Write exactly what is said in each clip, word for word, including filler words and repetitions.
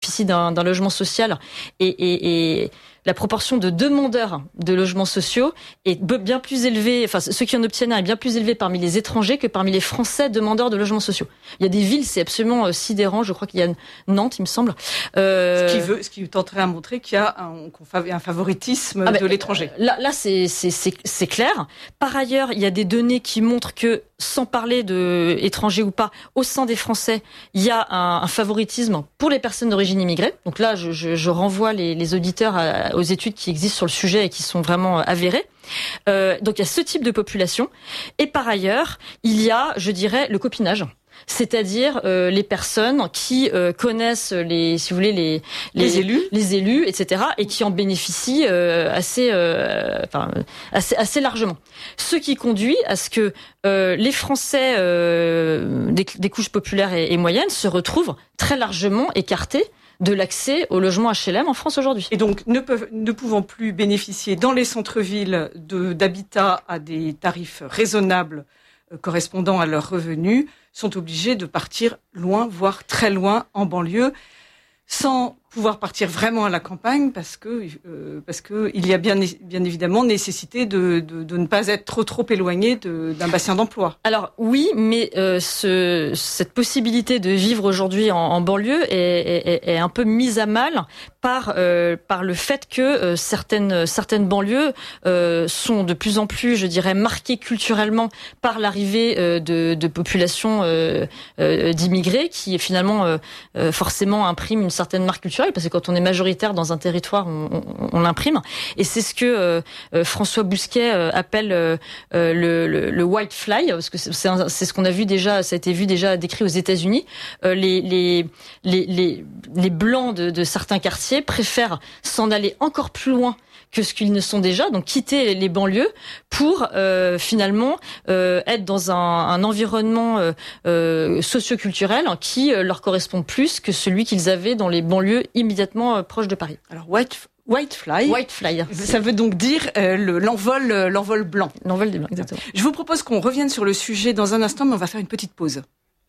bénéficient d'un, d'un logement social et, et, et la proportion de demandeurs de logements sociaux est bien plus élevée, enfin ceux qui en obtiennent un est bien plus élevé parmi les étrangers que parmi les Français demandeurs de logements sociaux. Il y a des villes, c'est absolument euh, sidérant, je crois qu'il y a Nantes, il me semble. Euh... Ce qui veut, ce qui tenterait à montrer qu'il y a un, un favoritisme ah ben, de l'étranger. Là, là c'est, c'est, c'est, c'est clair. Par ailleurs, il y a des données qui montrent que, sans parler de étrangers ou pas, au sein des Français, il y a un, un favoritisme pour les personnes d'origine immigrée. Donc là, je, je, je renvoie les, les auditeurs à, aux études qui existent sur le sujet et qui sont vraiment avérées. Euh, donc il y a ce type de population. Et par ailleurs, il y a, je dirais, le copinage. C'est-à-dire euh, les personnes qui euh, connaissent les, si vous voulez, les, les, les élus, les élus, et cetera, et qui en bénéficient euh, assez, euh, enfin, assez, assez largement. Ce qui conduit à ce que euh, les Français euh, des, des couches populaires et, et moyennes se retrouvent très largement écartés de l'accès au logement H L M en France aujourd'hui. Et donc, ne, peuvent, ne pouvant plus bénéficier dans les centres-villes de, d'habitat à des tarifs raisonnables euh, correspondant à leurs revenus, sont obligés de partir loin, voire très loin en banlieue, sans pouvoir partir vraiment à la campagne, parce que euh, parce que il y a bien bien évidemment nécessité de de, de ne pas être trop trop éloigné de, d'un bassin d'emploi. Alors oui, mais euh, ce cette possibilité de vivre aujourd'hui en, en banlieue est, est, est un peu mise à mal par euh, par le fait que euh, certaines certaines banlieues euh, sont de plus en plus, je dirais, marquées culturellement par l'arrivée euh, de de populations euh, euh, d'immigrés qui finalement euh, euh, forcément impriment une certaine marque culturelle. Parce que quand on est majoritaire dans un territoire, on, on, on l'imprime. Et c'est ce que euh, euh, François Bousquet euh, appelle euh, le, le, le white fly, parce que c'est, un, c'est ce qu'on a vu déjà, ça a été vu déjà décrit aux États-Unis. Euh, les, les, les, les, les blancs de, de certains quartiers préfèrent s'en aller encore plus loin que ce qu'ils ne sont déjà, donc quitter les banlieues pour euh, finalement euh, être dans un, un environnement euh, euh, socio-culturel qui euh, leur correspond plus que celui qu'ils avaient dans les banlieues immédiatement euh, proches de Paris. Alors white white fly, white fly, ça veut donc dire euh, le, l'envol euh, l'envol blanc. L'envol des blancs, exactement. Je vous propose qu'on revienne sur le sujet dans un instant, mais on va faire une petite pause.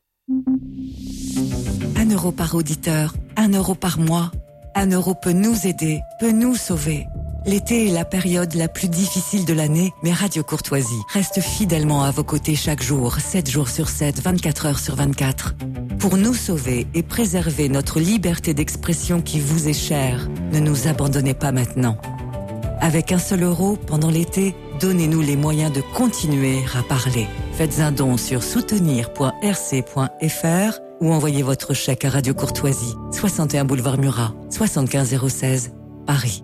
Un euro par auditeur, un euro par mois. Un euro peut nous aider, peut nous sauver. L'été est la période la plus difficile de l'année, mais Radio Courtoisie reste fidèlement à vos côtés chaque jour, sept jours sur sept, vingt-quatre heures sur vingt-quatre. Pour nous sauver et préserver notre liberté d'expression qui vous est chère, ne nous abandonnez pas maintenant. Avec un seul euro, pendant l'été, donnez-nous les moyens de continuer à parler. Faites un don sur soutenir point r c point f r ou envoyez votre chèque à Radio Courtoisie, soixante et un boulevard Murat, soixante-quinze zéro seize, Paris.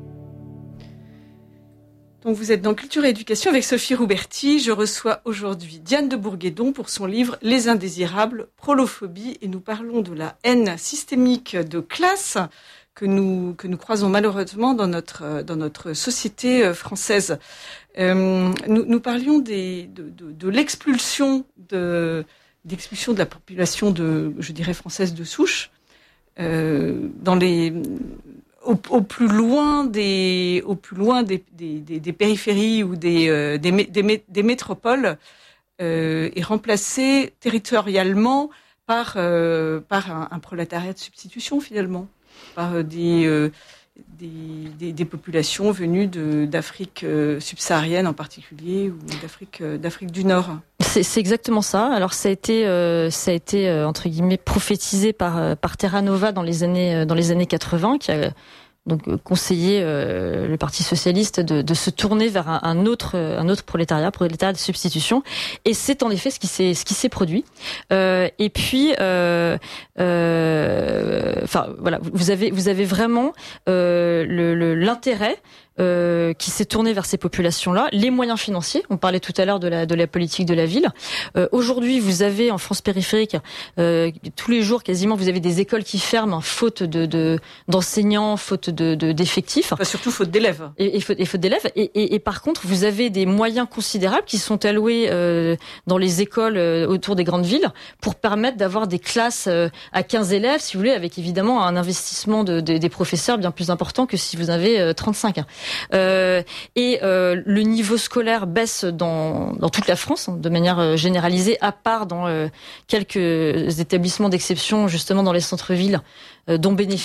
Donc vous êtes dans Culture et Éducation avec Sophie Rouberti. Je reçois aujourd'hui Diane de Bourguédon pour son livre Les Indésirables, Prolophobie, et nous parlons de la haine systémique de classe que nous que nous croisons malheureusement dans notre dans notre société française. Euh, nous, nous parlions des de, de, de l'expulsion de d'expulsion de la population de je dirais française de souche euh, dans les Au, au plus loin des, au plus loin des, des, des, des périphéries ou des, euh, des, des, des métropoles euh, est remplacé territorialement par, euh, par un, un prolétariat de substitution finalement, par des, euh, des, des, des populations venues de, d'Afrique euh, subsaharienne en particulier ou d'Afrique, euh, d'Afrique du Nord. C'est, c'est exactement ça. Alors ça a été, euh, ça a été euh, entre guillemets prophétisé par euh, par Terra Nova dans les années euh, dans les années quatre-vingts, qui a donc conseillé euh, le Parti socialiste de, de se tourner vers un, un autre un autre prolétariat, prolétariat de substitution. Et c'est en effet ce qui s'est ce qui s'est produit. Euh, et puis, euh, euh, enfin voilà, vous avez vous avez vraiment euh, le, le, l'intérêt. Euh, qui s'est tourné vers ces populations-là, les moyens financiers. On parlait tout à l'heure de la de la politique de la ville. Euh, aujourd'hui, vous avez en France périphérique euh, tous les jours quasiment, vous avez des écoles qui ferment faute de, de d'enseignants, faute de, de d'effectifs. Enfin, surtout faute d'élèves. Et, et, faute, et faute d'élèves. Et, et, et par contre, vous avez des moyens considérables qui sont alloués euh, dans les écoles euh, autour des grandes villes pour permettre d'avoir des classes euh, à quinze élèves, si vous voulez, avec évidemment un investissement de, de, des professeurs bien plus important que si vous avez euh, trente-cinq. Euh, et euh, le niveau scolaire baisse dans, dans toute la France, hein, de manière euh, généralisée, à part dans euh, quelques établissements d'exception, justement dans les centres-villes, euh, dont bénéficient